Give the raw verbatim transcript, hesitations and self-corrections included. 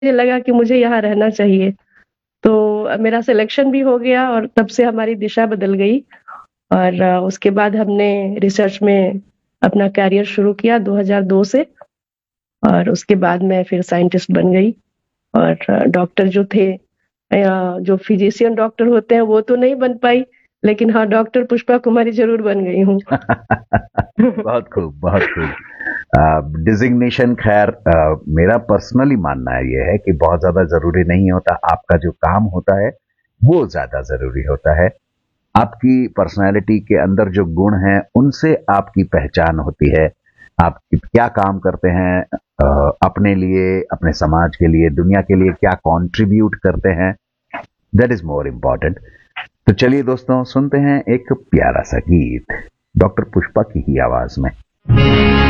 मुझे लगा कि मुझे यहाँ रहना चाहिए। तो मेरा सिलेक्शन भी हो गया और तब से हमारी दिशा बदल गई और उसके बाद हमने रिसर्च में अपना करियर शुरू किया दो हज़ार दो से और उसके बाद मैं फिर साइंटिस्ट बन गई और डॉक्टर जो थे अ, जो फिजिशियन डॉक्टर होते हैं वो तो नहीं बन पाई, लेकिन हाँ, डॉक्टर पुष्पा कुमारी ज़रूर बन गई हूँ। बहुत खूब, बहुत खूब। डिजिग्नेशन खैर अ, मेरा पर्सनली मानना ये है कि बहुत ज्यादा जरूरी नहीं होता, आपका जो काम होता है वो ज्यादा जरूरी होता है। आपकी पर्सनालिटी के अंदर जो गुण हैं उनसे आपकी पहचान होती है। आप क्या काम करते हैं, अ, अपने लिए, अपने समाज के लिए, दुनिया के लिए क्या कंट्रीब्यूट करते हैं, दैट इज मोर इम्पोर्टेंट। तो चलिए दोस्तों, सुनते हैं एक प्यारा सा गीत डॉक्टर पुष्पा की ही आवाज में।